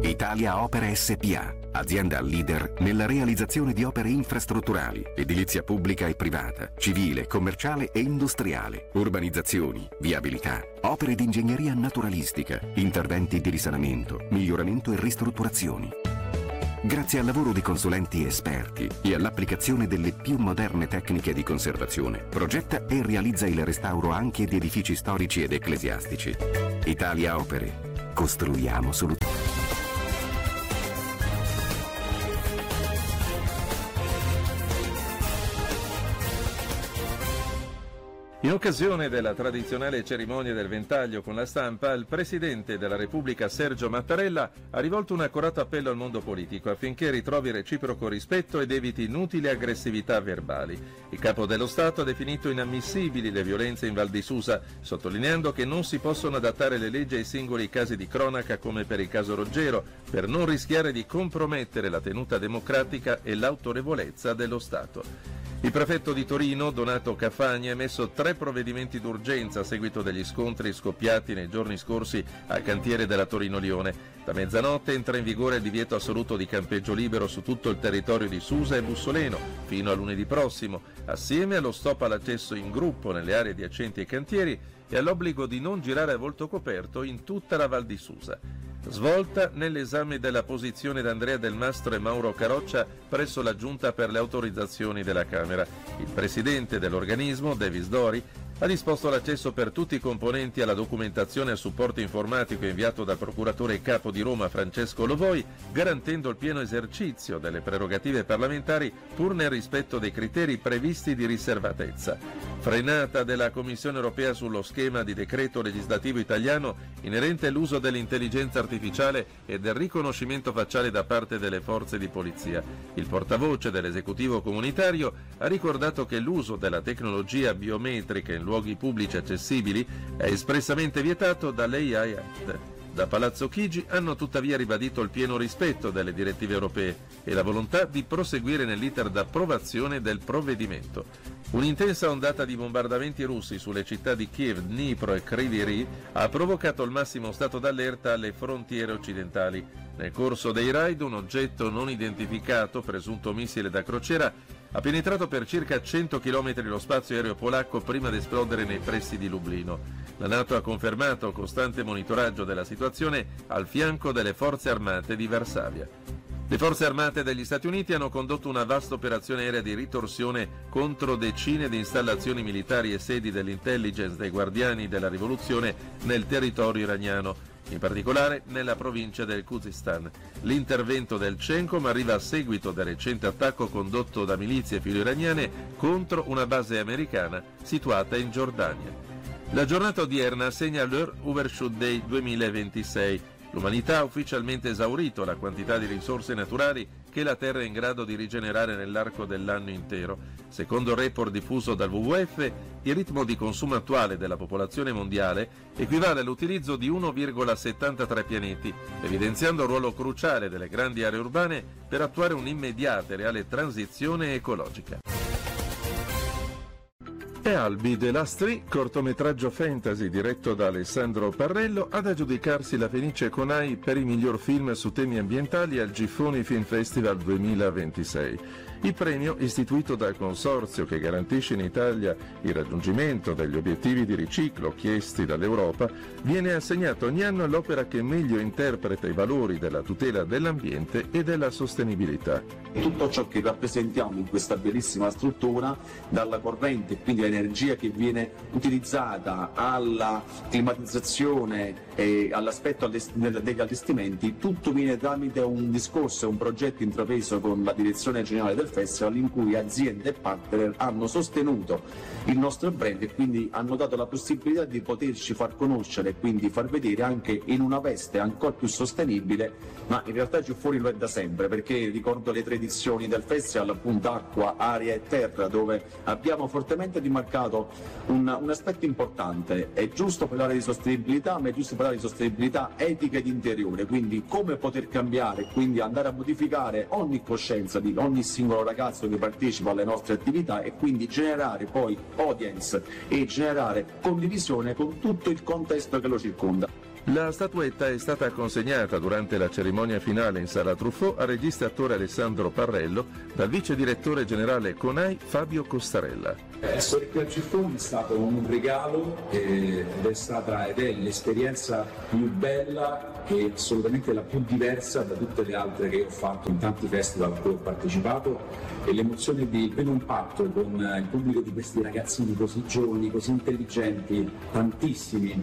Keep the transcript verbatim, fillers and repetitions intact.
Italia Opere S P A, azienda leader nella realizzazione di opere infrastrutturali, edilizia pubblica e privata, civile, commerciale e industriale, urbanizzazioni, viabilità, opere di ingegneria naturalistica, interventi di risanamento, miglioramento e ristrutturazioni. Grazie al lavoro di consulenti esperti e all'applicazione delle più moderne tecniche di conservazione, progetta e realizza il restauro anche di edifici storici ed ecclesiastici. Italia Opere. Costruiamo soluzioni. In occasione della tradizionale cerimonia del ventaglio con la stampa, il Presidente della Repubblica Sergio Mattarella ha rivolto un accorato appello al mondo politico affinché ritrovi reciproco rispetto ed eviti inutili aggressività verbali. Il Capo dello Stato ha definito inammissibili le violenze in Val di Susa, sottolineando che non si possono adattare le leggi ai singoli casi di cronaca come per il caso Roggero, per non rischiare di compromettere la tenuta democratica e l'autorevolezza dello Stato. Il prefetto di Torino, Donato Cafagni, ha emesso tre provvedimenti d'urgenza a seguito degli scontri scoppiati nei giorni scorsi al cantiere della Torino-Lione. Da mezzanotte entra in vigore il divieto assoluto di campeggio libero su tutto il territorio di Susa e Bussoleno, fino a lunedì prossimo, assieme allo stop all'accesso in gruppo nelle aree adiacenti ai cantieri e all'obbligo di non girare a volto coperto in tutta la Val di Susa. Svolta nell'esame della posizione d'Andrea Del Mastro e Mauro Caroccia presso la Giunta per le autorizzazioni della Camera. Il presidente dell'organismo, Davis Dori, ha disposto l'accesso per tutti i componenti alla documentazione e al supporto informatico inviato dal procuratore capo di Roma Francesco Lovoi, garantendo il pieno esercizio delle prerogative parlamentari pur nel rispetto dei criteri previsti di riservatezza. Frenata della Commissione europea sullo schema di decreto legislativo italiano inerente all'uso dell'intelligenza artificiale e del riconoscimento facciale da parte delle forze di polizia. Il portavoce dell'esecutivo comunitario ha ricordato che l'uso della tecnologia biometrica in luoghi pubblici accessibili è espressamente vietato dall'A I Act. Da Palazzo Chigi hanno tuttavia ribadito il pieno rispetto delle direttive europee e la volontà di proseguire nell'iter d'approvazione del provvedimento. Un'intensa ondata di bombardamenti russi sulle città di Kiev, Dnipro e Kryvyi Rih ha provocato il massimo stato d'allerta alle frontiere occidentali. Nel corso dei raid un oggetto non identificato, presunto missile da crociera, ha penetrato per circa cento chilometri lo spazio aereo polacco prima di esplodere nei pressi di Lublino. La NATO ha confermato il costante monitoraggio della situazione al fianco delle forze armate di Varsavia. Le forze armate degli Stati Uniti hanno condotto una vasta operazione aerea di ritorsione contro decine di installazioni militari e sedi dell'intelligence dei Guardiani della Rivoluzione nel territorio iraniano, in particolare nella provincia del Khuzestan. L'intervento del CENTCOM arriva a seguito del recente attacco condotto da milizie filo-iraniane contro una base americana situata in Giordania. La giornata odierna segna l'Earth Overshoot Day duemilaventisei. L'umanità ha ufficialmente esaurito la quantità di risorse naturali che la Terra è in grado di rigenerare nell'arco dell'anno intero. Secondo il report diffuso dal W W F, il ritmo di consumo attuale della popolazione mondiale equivale all'utilizzo di uno virgola settantatré pianeti, evidenziando il ruolo cruciale delle grandi aree urbane per attuare un'immediata e reale transizione ecologica. E Albi The Last Tree, cortometraggio fantasy diretto da Alessandro Parrello, ad aggiudicarsi la Fenice Conai per il miglior film su temi ambientali al Giffoni Film Festival duemilaventisei. Il premio, istituito dal consorzio che garantisce in Italia il raggiungimento degli obiettivi di riciclo chiesti dall'Europa, viene assegnato ogni anno all'opera che meglio interpreta i valori della tutela dell'ambiente e della sostenibilità. Tutto ciò che rappresentiamo in questa bellissima struttura, dalla corrente, quindi l'energia che viene utilizzata, alla climatizzazione e all'aspetto degli allestimenti, tutto viene tramite un discorso e un progetto intrapreso con la direzione generale del festival, in cui aziende e partner hanno sostenuto il nostro brand e quindi hanno dato la possibilità di poterci far conoscere e quindi far vedere anche in una veste ancora più sostenibile, ma in realtà Giuffoni lo è da sempre, perché ricordo le tre edizioni del festival, appunto acqua, aria e terra, dove abbiamo fortemente dimarcato un, un aspetto importante. È giusto parlare di sostenibilità, ma è giusto parlare di sostenibilità etica ed interiore, quindi come poter cambiare, quindi andare a modificare ogni coscienza di ogni singolo ragazzo che partecipa alle nostre attività e quindi generare poi audience e generare condivisione con tutto il contesto che lo circonda. La statuetta è stata consegnata durante la cerimonia finale in Sala Truffaut al regista e attore Alessandro Parrello dal vice direttore generale CONAI Fabio Costarella. Essere qui al Ciccone è stato un regalo ed è stata ed è l'esperienza più bella e assolutamente la più diversa da tutte le altre che ho fatto in tanti festival a cui ho partecipato, e l'emozione di il primo impatto con il pubblico di questi ragazzini così giovani, così intelligenti, tantissimi,